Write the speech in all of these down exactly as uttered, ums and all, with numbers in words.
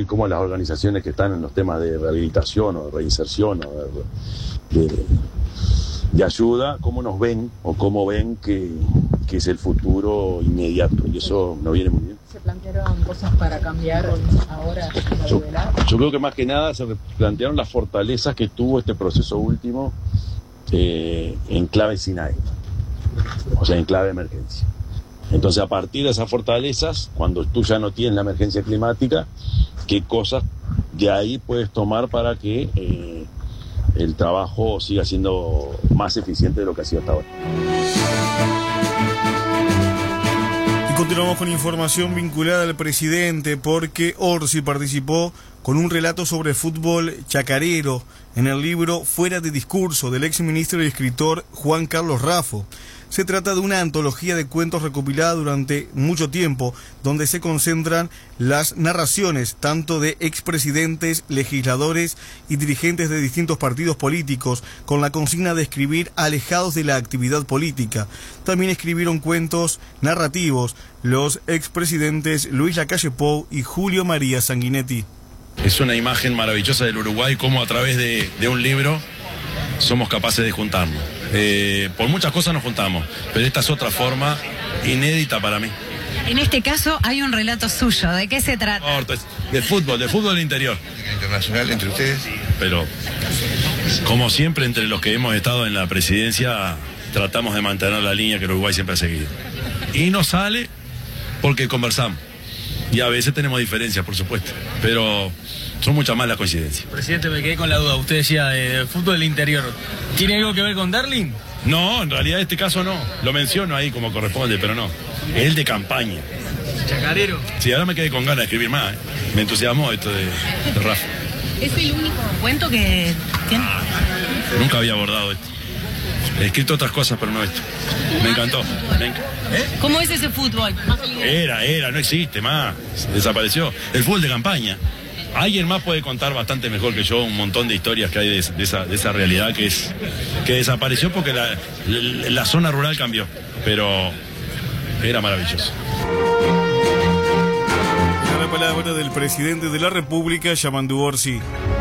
y cómo las organizaciones que están en los temas de rehabilitación o de reinserción o de, de, de ayuda, cómo nos ven o cómo ven que, que es el futuro inmediato, y eso nos viene muy bien. ¿Se plantearon cosas para cambiar ahora? Yo, yo creo que más que nada se plantearon las fortalezas que tuvo este proceso último eh, en clave SINAE, o sea, en clave emergencia. Entonces, a partir de esas fortalezas, cuando tú ya no tienes la emergencia climática, ¿qué cosas de ahí puedes tomar para que eh, el trabajo siga siendo más eficiente de lo que ha sido hasta ahora? Y continuamos con información vinculada al presidente, porque Orsi participó con un relato sobre fútbol chacarero en el libro Fuera de Discurso del exministro y escritor Juan Carlos Raffo. Se trata de una antología de cuentos recopilada durante mucho tiempo, donde se concentran las narraciones tanto de expresidentes, legisladores y dirigentes de distintos partidos políticos, con la consigna de escribir alejados de la actividad política. También escribieron cuentos narrativos los expresidentes Luis Lacalle Pou y Julio María Sanguinetti. Es una imagen maravillosa del Uruguay, cómo a través de, de un libro somos capaces de juntarnos. Eh, por muchas cosas nos juntamos, pero esta es otra forma inédita para mí. En este caso hay un relato suyo, ¿de qué se trata? De fútbol, de fútbol interior. Internacional entre ustedes. Pero, como siempre, entre los que hemos estado en la presidencia, tratamos de mantener la línea que el Uruguay siempre ha seguido. Y nos sale porque conversamos. Y a veces tenemos diferencias, por supuesto, pero son muchas más las coincidencias. Presidente, me quedé con la duda. Usted decía de fútbol del interior. ¿Tiene algo que ver con Darling? No, en realidad este caso no. Lo menciono ahí como corresponde, pero no. Es el de campaña. ¿Chacarero? Sí, ahora me quedé con ganas de escribir más. ¿eh? Me entusiasmó esto de, de Rafa. ¿Es el único cuento que tiene? Nunca había abordado esto. He escrito otras cosas, pero no esto. Me encantó. Me enc... ¿Eh? ¿Cómo es ese fútbol? Era, era, no existe más. Desapareció. El fútbol de campaña. Alguien más puede contar bastante mejor que yo un montón de historias que hay de, de, esa, de esa realidad que es que desapareció porque la, la, la zona rural cambió. Pero era maravilloso. La palabra del presidente de la República, Yamandu Orsi.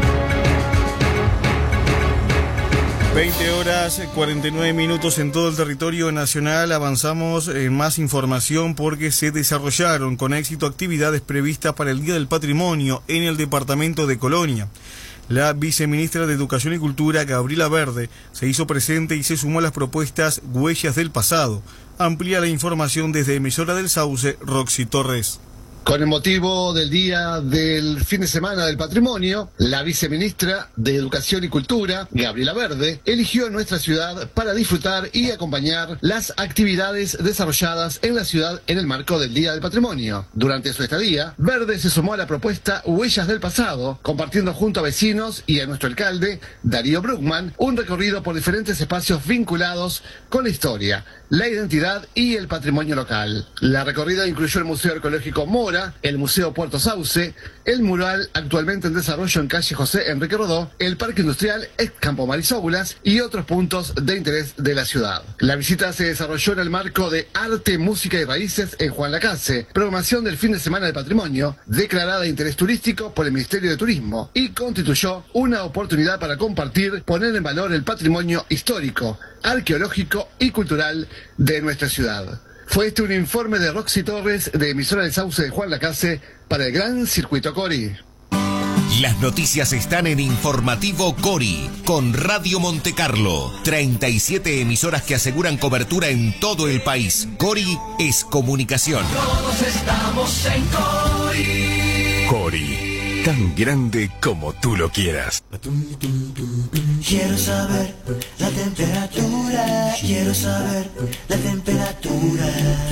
veinte horas cuarenta y nueve minutos en todo el territorio nacional. Avanzamos en más información porque se desarrollaron con éxito actividades previstas para el Día del Patrimonio en el departamento de Colonia. La viceministra de Educación y Cultura, Gabriela Verde, se hizo presente y se sumó a las propuestas Huellas del Pasado. Amplía la información desde emisora del Sauce, Roxy Torres. Con el motivo del Día del Fin de Semana del Patrimonio, la viceministra de Educación y Cultura, Gabriela Verde, eligió nuestra ciudad para disfrutar y acompañar las actividades desarrolladas en la ciudad en el marco del Día del Patrimonio. Durante su estadía, Verde se sumó a la propuesta Huellas del Pasado, compartiendo junto a vecinos y a nuestro alcalde, Darío Bruckmann, un recorrido por diferentes espacios vinculados con la historia, la identidad y el patrimonio local. La recorrida incluyó el Museo Arqueológico Mora, el Museo Puerto Sauce, el mural actualmente en desarrollo en calle José Enrique Rodó, el Parque Industrial ex Campo Marisoulas y otros puntos de interés de la ciudad. La visita se desarrolló en el marco de Arte, Música y Raíces en Juan Lacase, programación del Fin de Semana del Patrimonio, declarada de interés turístico por el Ministerio de Turismo, y constituyó una oportunidad para compartir, poner en valor el patrimonio histórico, arqueológico y cultural de nuestra ciudad. Fue este un informe de Roxy Torres, de emisora del Sauce de Juan Lacase, para el Gran Circuito Cori. Las noticias están en Informativo Cori, con Radio Montecarlo. treinta y siete emisoras que aseguran cobertura en todo el país. Cori es comunicación. Todos estamos en Cori. Cori, tan grande como tú lo quieras. Quiero saber la temperatura, quiero saber la temperatura.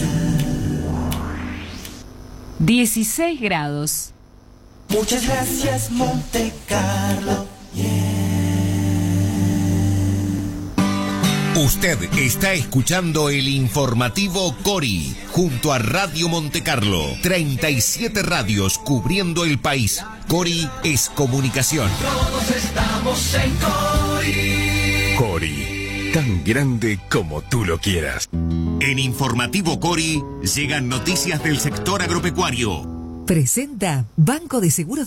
dieciséis grados. Muchas gracias, Monte Carlo. Yeah. Usted está escuchando el Informativo Cori, junto a Radio Montecarlo. treinta y siete radios cubriendo el país. Cori es comunicación. Todos estamos en Cori. Cori, tan grande como tú lo quieras. En Informativo Cori llegan noticias del sector agropecuario. Presenta Banco de Seguros